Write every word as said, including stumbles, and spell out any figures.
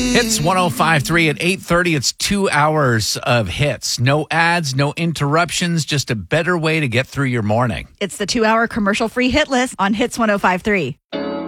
Hits one oh five point three at eight thirty. It's two hours of hits. No ads, no interruptions, just a better way to get through your morning. It's the two-hour commercial-free hit list on Hits one oh five point three.